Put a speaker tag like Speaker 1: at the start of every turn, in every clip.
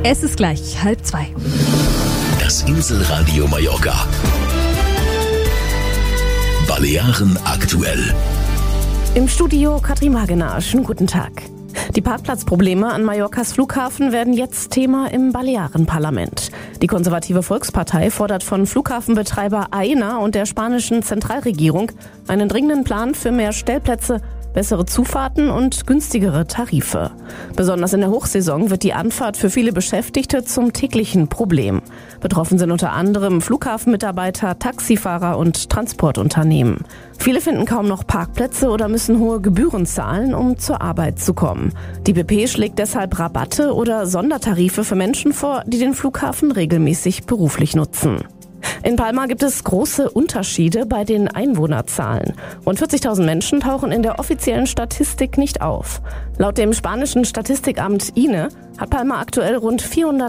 Speaker 1: Es ist gleich 1:30.
Speaker 2: Das Inselradio Mallorca. Balearen aktuell.
Speaker 3: Im Studio Katrin Magener. Schönen guten Tag. Die Parkplatzprobleme an Mallorcas Flughafen werden jetzt Thema im Balearenparlament. Die konservative Volkspartei fordert von Flughafenbetreiber Aena und der spanischen Zentralregierung einen dringenden Plan für mehr Stellplätze, bessere Zufahrten und günstigere Tarife. Besonders in der Hochsaison wird die Anfahrt für viele Beschäftigte zum täglichen Problem. Betroffen sind unter anderem Flughafenmitarbeiter, Taxifahrer und Transportunternehmen. Viele finden kaum noch Parkplätze oder müssen hohe Gebühren zahlen, um zur Arbeit zu kommen. Die BP schlägt deshalb Rabatte oder Sondertarife für Menschen vor, die den Flughafen regelmäßig beruflich nutzen. In Palma gibt es große Unterschiede bei den Einwohnerzahlen. Rund 40.000 Menschen tauchen in der offiziellen Statistik nicht auf. Laut dem spanischen Statistikamt INE hat Palma aktuell rund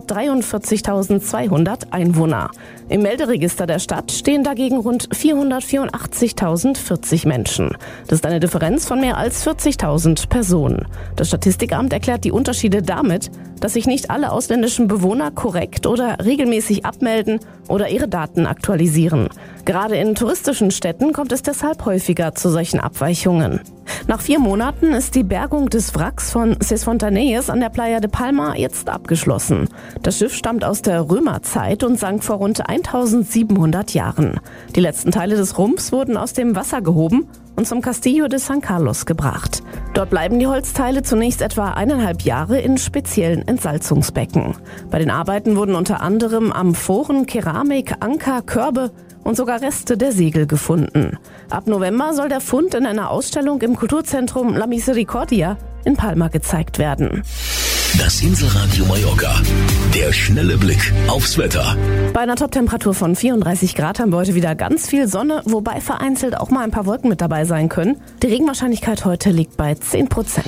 Speaker 3: 443.200 Einwohner. Im Melderegister der Stadt stehen dagegen rund 484.040 Menschen. Das ist eine Differenz von mehr als 40.000 Personen. Das Statistikamt erklärt die Unterschiede damit, dass sich nicht alle ausländischen Bewohner korrekt oder regelmäßig abmelden oder ihre Daten aktualisieren. Gerade in touristischen Städten kommt es deshalb häufiger zu solchen Abweichungen. Nach 4 Monaten ist die Bergung des Wracks von Ses Fontanilles an der Playa de Palma jetzt abgeschlossen. Das Schiff stammt aus der Römerzeit und sank vor rund 1700 Jahren. Die letzten Teile des Rumpfs wurden aus dem Wasser gehoben und zum Castillo de San Carlos gebracht. Dort bleiben die Holzteile zunächst etwa 1,5 Jahre in speziellen Entsalzungsbecken. Bei den Arbeiten wurden unter anderem Amphoren, Keramik, Anker, Körbe und sogar Reste der Segel gefunden. Ab November soll der Fund in einer Ausstellung im Kulturzentrum La Misericordia in Palma gezeigt werden.
Speaker 2: Das Inselradio Mallorca. Der schnelle Blick aufs Wetter.
Speaker 3: Bei einer Toptemperatur von 34 Grad haben wir heute wieder ganz viel Sonne, wobei vereinzelt auch mal ein paar Wolken mit dabei sein können. Die Regenwahrscheinlichkeit heute liegt bei 10%.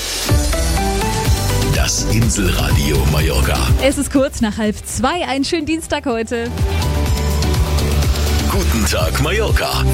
Speaker 2: Das Inselradio Mallorca.
Speaker 1: Es ist kurz nach 1:30. Einen schönen Dienstag heute.
Speaker 2: Guten Tag Mallorca.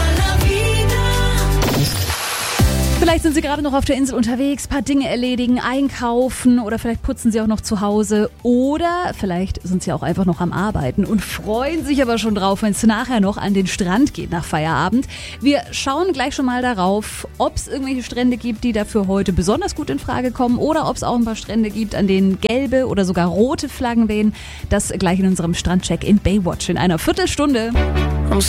Speaker 1: Vielleicht sind Sie gerade noch auf der Insel unterwegs, paar Dinge erledigen, einkaufen oder vielleicht putzen Sie auch noch zu Hause oder vielleicht sind Sie auch einfach noch am Arbeiten und freuen sich aber schon drauf, wenn es nachher noch an den Strand geht nach Feierabend. Wir schauen gleich schon mal darauf, ob es irgendwelche Strände gibt, die dafür heute besonders gut in Frage kommen oder ob es auch ein paar Strände gibt, an denen gelbe oder sogar rote Flaggen wehen. Das gleich in unserem Strandcheck in Baywatch in einer Viertelstunde.